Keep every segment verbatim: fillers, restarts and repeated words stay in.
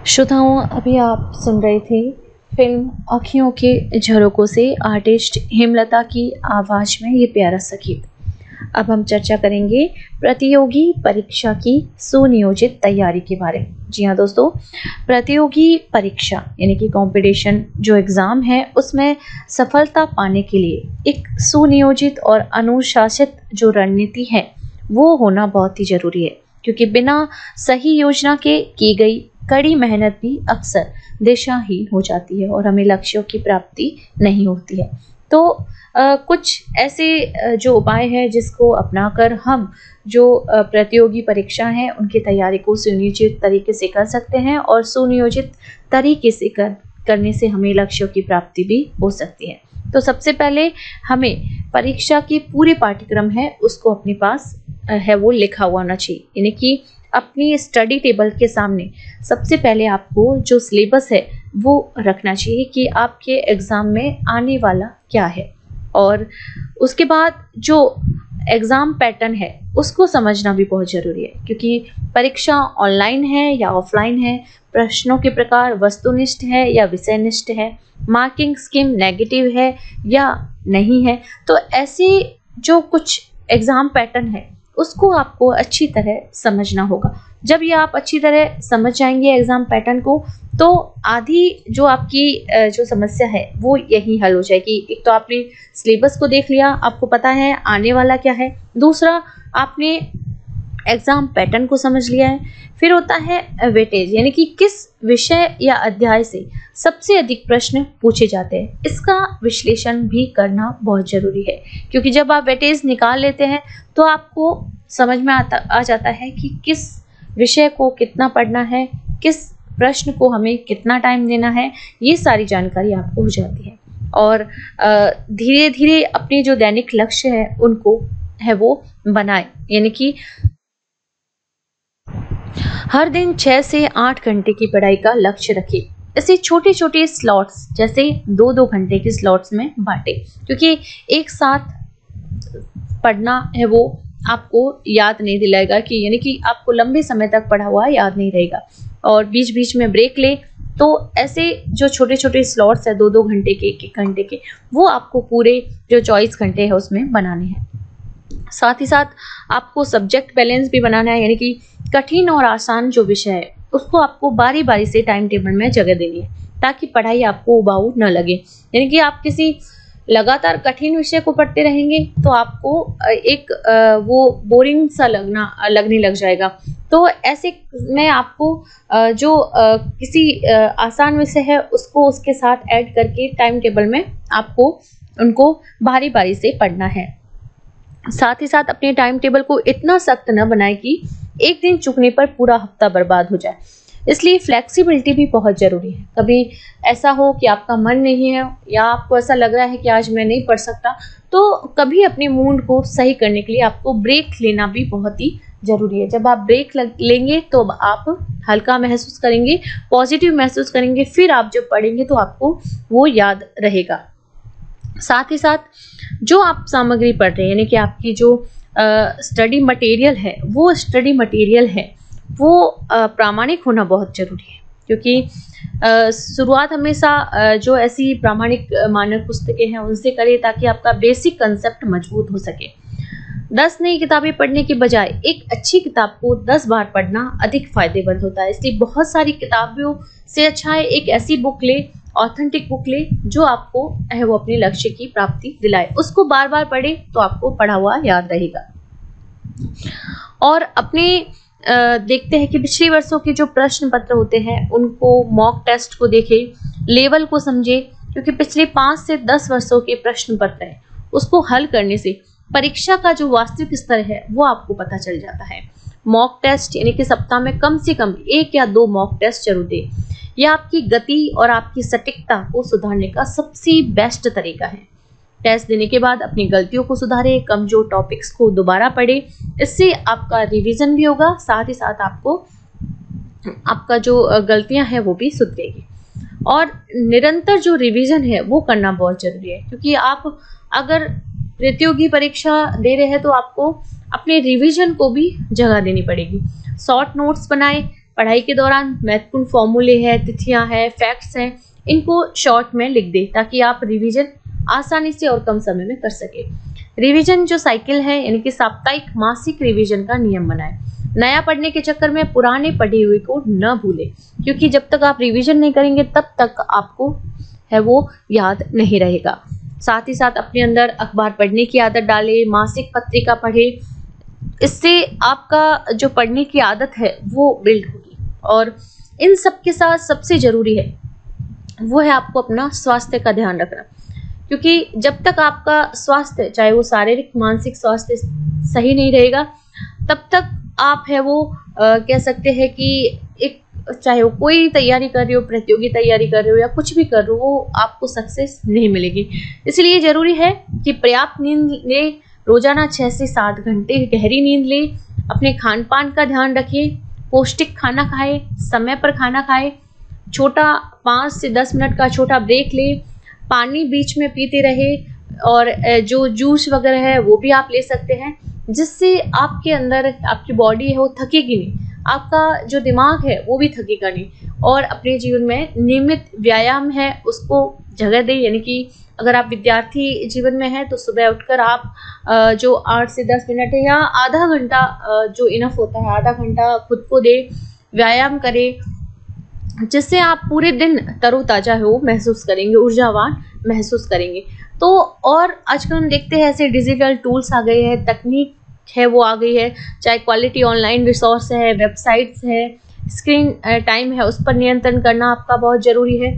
श्रोताओं, अभी आप सुन रहे थे फिल्म अखियों के झरोकों से आर्टिस्ट हेमलता की आवाज़ में ये प्यारा सा गीत। अब हम चर्चा करेंगे प्रतियोगी परीक्षा की सुनियोजित तैयारी के बारे में। जी हाँ दोस्तों, प्रतियोगी परीक्षा यानी कि कंपटीशन जो एग्ज़ाम है उसमें सफलता पाने के लिए एक सुनियोजित और अनुशासित जो रणनीति है वो होना बहुत ही ज़रूरी है, क्योंकि बिना सही योजना के की गई कड़ी मेहनत भी अक्सर दिशाहीन हो जाती है और हमें लक्ष्यों की प्राप्ति नहीं होती है। तो अ, कुछ ऐसे अ, जो उपाय हैं जिसको अपनाकर हम जो अ, प्रतियोगी परीक्षा हैं उनकी तैयारी को सुनियोजित तरीके से कर सकते हैं और सुनियोजित तरीके से कर करने से हमें लक्ष्यों की प्राप्ति भी हो सकती है। तो सबसे पहले हमें परीक्षा की पूरे पाठ्यक्रम है उसको अपने पास अ, है वो लिखा हुआ होना चाहिए, यानी कि अपनी स्टडी टेबल के सामने सबसे पहले आपको जो सिलेबस है वो रखना चाहिए कि आपके एग्ज़ाम में आने वाला क्या है, और उसके बाद जो एग्ज़ाम पैटर्न है उसको समझना भी बहुत ज़रूरी है, क्योंकि परीक्षा ऑनलाइन है या ऑफलाइन है, प्रश्नों के प्रकार वस्तुनिष्ठ है या विषयनिष्ठ है, मार्किंग स्कीम नेगेटिव है या नहीं है। तो ऐसे जो कुछ एग्ज़ाम पैटर्न है उसको आपको अच्छी तरह समझना होगा। जब ये आप अच्छी तरह समझ जाएंगे एग्ज़ाम पैटर्न को, तो आधी जो आपकी अ, जो समस्या है वो यही हल हो जाएगी। एक तो आपने सिलेबस को देख लिया, आपको पता है आने वाला क्या है। दूसरा, आपने एग्ज़ाम पैटर्न को समझ लिया है। फिर होता है वेटेज, यानी कि किस विषय या अध्याय से सबसे अधिक प्रश्न पूछे जाते हैं, इसका विश्लेषण भी करना बहुत ज़रूरी है, क्योंकि जब आप वेटेज निकाल लेते हैं तो आपको समझ में आता आ जाता है कि किस विषय को कितना पढ़ना है, किस प्रश्न को हमें कितना टाइम देना है, ये सारी जानकारी आपको हो जाती है। और धीरे धीरे अपने जो दैनिक लक्ष्य है उनको है वो बनाए, यानी कि हर दिन छह से आठ घंटे की पढ़ाई का लक्ष्य रखें। इसे छोटे छोटे स्लॉट्स जैसे दो दो घंटे के स्लॉट्स में बांटे, क्योंकि एक साथ पढ़ना है वो आपको याद नहीं दिलाएगा, कि यानी कि आपको लंबे समय तक पढ़ा हुआ याद नहीं रहेगा, और बीच बीच में ब्रेक ले। तो ऐसे जो छोटे छोटे स्लॉट्स है दो दो घंटे के, एक एक घंटे के, वो आपको पूरे जो चौबीस घंटे है उसमें बनाने हैं। साथ ही साथ आपको सब्जेक्ट बैलेंस भी बनाना है, यानी कि कठिन और आसान जो विषय है उसको आपको बारी बारी से टाइम टेबल में जगह देनी है, ताकि पढ़ाई आपको उबाऊ न लगे। यानी कि आप किसी लगातार कठिन विषय को पढ़ते रहेंगे तो आपको एक वो बोरिंग सा लगना लगने लग जाएगा। तो ऐसे में आपको जो किसी आसान विषय है उसको उसके साथ ऐड करके टाइम टेबल में आपको उनको बारी बारी से पढ़ना है। साथ ही साथ अपने टाइम टेबल को इतना सख्त न बनाए कि एक दिन चूकने पर पूरा हफ्ता बर्बाद हो जाए, इसलिए फ्लेक्सिबिलिटी भी बहुत ज़रूरी है। कभी ऐसा हो कि आपका मन नहीं है या आपको ऐसा लग रहा है कि आज मैं नहीं पढ़ सकता, तो कभी अपने मूड को सही करने के लिए आपको ब्रेक लेना भी बहुत ही ज़रूरी है। जब आप ब्रेक लेंगे तो आप हल्का महसूस करेंगे, पॉजिटिव महसूस करेंगे, फिर आप जब पढ़ेंगे तो आपको वो याद रहेगा। साथ ही साथ जो आप सामग्री पढ़ रहे हैं, यानी कि आपकी जो स्टडी मटेरियल है वो स्टडी मटेरियल है वो प्रामाणिक होना बहुत ज़रूरी है, क्योंकि शुरुआत हमेशा आ, जो ऐसी प्रामाणिक मानक पुस्तकें हैं उनसे करें, ताकि आपका बेसिक कंसेप्ट मजबूत हो सके। दस नई किताबें पढ़ने के बजाय एक अच्छी किताब को दस बार पढ़ना अधिक फायदेमंद होता है, इसलिए बहुत सारी किताबों से अच्छा है एक ऐसी बुक ले, ऑथेंटिक बुक ले, जो आपको है वो अपने लक्ष्य की प्राप्ति दिलाए। उसको बार बार पढ़े तो आपको पढ़ा हुआ याद रहेगा। और अपने आ, देखते हैं कि पिछले वर्षों के जो प्रश्न पत्र होते हैं उनको मॉक टेस्ट को देखें, लेवल को समझे, क्योंकि पिछले पाँच से दस वर्षों के प्रश्न पत्र हैं उसको हल करने से परीक्षा का जो वास्तविक स्तर है वो आपको पता चल जाता है। मॉक टेस्ट यानी कि सप्ताह में कम से कम एक या दो मॉक टेस्ट जरूर दें। यह आपकी गति और आपकी सटीकता को सुधारने का सबसे बेस्ट तरीका है। टेस्ट देने के बाद अपनी गलतियों को सुधारें, कमजोर टॉपिक्स को दोबारा पढ़ें, इससे आपका रिवीजन भी होगा, साथ ही साथ आपको आपका जो गलतियां हैं वो भी सुधरेगी। और निरंतर जो रिवीजन है वो करना बहुत जरूरी है, क्योंकि आप अगर प्रतियोगी परीक्षा दे रहे हैं तो आपको अपने रिवीजन को भी जगह देनी पड़ेगी। शॉर्ट नोट्स बनाएं, पढ़ाई के दौरान महत्वपूर्ण फॉर्मूले हैं, तिथियां हैं, फैक्ट्स हैं, इनको शॉर्ट में लिख दे ताकि आप रिवीजन आसानी से और कम समय में कर सके। रिवीजन जो साइकिल है यानी कि साप्ताहिक मासिक रिवीजन का नियम बनाएं। नया पढ़ने के चक्कर में पुराने पढ़े हुए को न भूलें, क्योंकि जब तक आप रिवीजन नहीं करेंगे तब तक आपको है वो याद नहीं रहेगा। साथ ही साथ अपने अंदर अखबार पढ़ने की आदत डालें, मासिक पत्रिका पढ़ें, इससे आपका जो पढ़ने की आदत है वो बिल्ड होगी। और इन सब के साथ सबसे जरूरी है वो है आपको अपना स्वास्थ्य का ध्यान रखना, क्योंकि जब तक आपका स्वास्थ्य चाहे वो शारीरिक मानसिक स्वास्थ्य सही नहीं रहेगा तब तक आप है वो आ, कह सकते हैं कि एक चाहे वो कोई तैयारी कर रहे हो, प्रतियोगी तैयारी कर रहे हो या कुछ भी कर रहे हो, वो आपको सक्सेस नहीं मिलेगी। इसलिए जरूरी है कि पर्याप्त नींद ले, रोजाना छह से सात घंटे गहरी नींद ले, अपने खान पान का ध्यान रखिए, पौष्टिक खाना खाए, समय पर खाना खाए, छोटा पाँच से दस मिनट का छोटा ब्रेक ले, पानी बीच में पीते रहे और जो जूस वगैरह है वो भी आप ले सकते हैं, जिससे आपके अंदर आपकी बॉडी है वो थकेगी नहीं, आपका जो दिमाग है वो भी थकेगा नहीं। और अपने जीवन में नियमित व्यायाम है उसको जगह दें, यानी कि अगर आप विद्यार्थी जीवन में हैं तो सुबह उठकर आप जो आठ से दस मिनट है या आधा घंटा जो इनफ होता है आधा घंटा खुद को दे, व्यायाम करें, जिससे आप पूरे दिन तरोताजा हो महसूस करेंगे, ऊर्जावान महसूस करेंगे। तो और आजकल हम देखते हैं ऐसे डिजिटल टूल्स आ गए हैं, तकनीक है वो आ गई है, चाहे क्वालिटी ऑनलाइन रिसोर्स है, वेबसाइट्स है, स्क्रीन टाइम है, उस पर नियंत्रण करना आपका बहुत जरूरी है।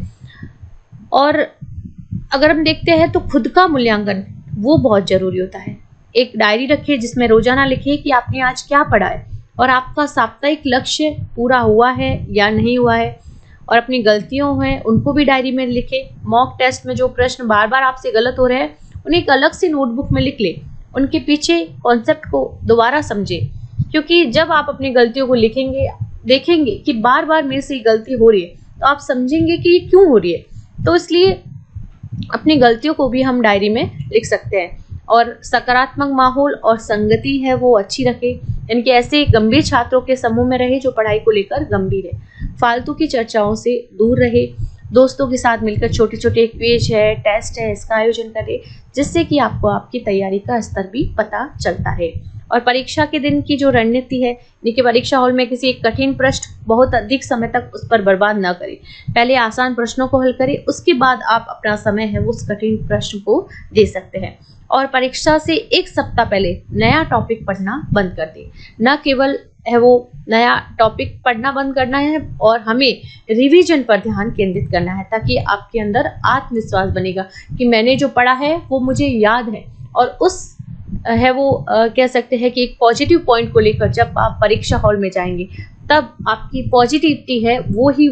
और अगर हम देखते हैं तो खुद का मूल्यांकन वो बहुत जरूरी होता है। एक डायरी रखिए जिसमें रोजाना लिखिए कि आपने आज क्या पढ़ा है और आपका साप्ताहिक लक्ष्य पूरा हुआ है या नहीं हुआ है, और अपनी गलतियों हैं उनको भी डायरी में लिखें। मॉक टेस्ट में जो प्रश्न बार बार आपसे गलत हो रहे हैं उन्हें एक अलग से नोटबुक में लिख लें, उनके पीछे कॉन्सेप्ट को दोबारा समझें, क्योंकि जब आप अपनी गलतियों को लिखेंगे, देखेंगे कि बार बार मेरे से गलती हो रही है, तो आप समझेंगे कि ये क्यों हो रही है। तो इसलिए अपनी गलतियों को भी हम डायरी में लिख सकते हैं। और सकारात्मक माहौल और संगति है वो अच्छी रखें, यानी कि ऐसे गंभीर छात्रों के समूह में रहे जो पढ़ाई को लेकर गंभीर है। फालतू की चर्चाओं से दूर रहे, दोस्तों के साथ मिलकर छोटे छोटे क्विज है, टेस्ट है, इसका आयोजन करें, जिससे कि आपको आपकी तैयारी का स्तर भी पता चलता है। और परीक्षा के दिन की जो रणनीति है, यानी परीक्षा हॉल में किसी एक कठिन प्रश्न बहुत अधिक समय तक उस पर बर्बाद ना करें, पहले आसान प्रश्नों को हल करें, उसके बाद आप अपना समय है वो उस कठिन प्रश्न को दे सकते हैं। और परीक्षा से एक सप्ताह पहले नया टॉपिक पढ़ना बंद कर दें, न केवल है वो नया टॉपिक पढ़ना बंद करना है और हमें रिवीजन पर ध्यान केंद्रित करना है, ताकि आपके अंदर आत्मविश्वास बनेगा कि मैंने जो पढ़ा है वो मुझे याद है। और उस है वो आ, कह सकते हैं कि एक पॉजिटिव पॉइंट को लेकर जब आप परीक्षा हॉल में जाएंगे तब आपकी पॉजिटिविटी है वो ही